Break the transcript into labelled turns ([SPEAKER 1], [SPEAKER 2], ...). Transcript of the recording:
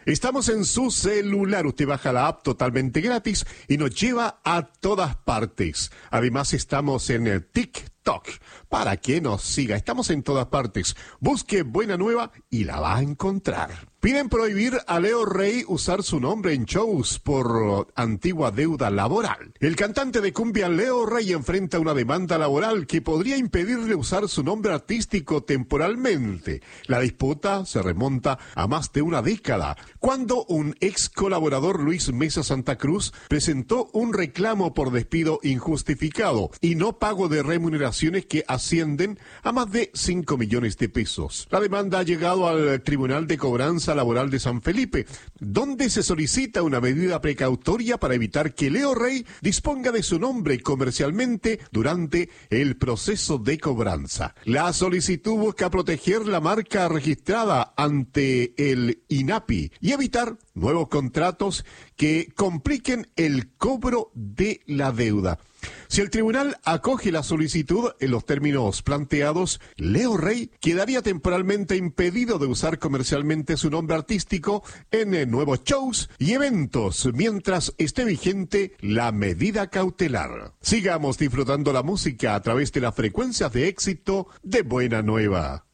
[SPEAKER 1] Estamos en su celular, usted baja la app totalmente gratis y nos lleva a todas partes. Además estamos en el TikTok, para que nos siga. Estamos en todas partes. Busque Buena Nueva y la va a encontrar. Piden prohibir a Leo Rey usar su nombre en shows por antigua deuda laboral. El cantante de cumbia Leo Rey enfrenta una demanda laboral que podría impedirle usar su nombre artístico temporalmente. La disputa se remonta a más de una década, cuando un ex colaborador, Luis Mesa Santa Cruz, presentó un reclamo por despido injustificado y no pago de remuneraciones que ascienden a más de 5 millones de pesos. La demanda ha llegado al Tribunal de Cobranza Laboral de San Felipe, donde se solicita una medida precautoria para evitar que Leo Rey disponga de su nombre comercialmente durante el proceso de cobranza. La solicitud busca proteger la marca registrada ante el INAPI y evitar nuevos contratos que compliquen el cobro de la deuda. Si el tribunal acoge la solicitud en los términos planteados, Leo Rey quedaría temporalmente impedido de usar comercialmente su nombre artístico en nuevos shows y eventos mientras esté vigente la medida cautelar. Sigamos disfrutando la música a través de las frecuencias de éxito de Buena Nueva.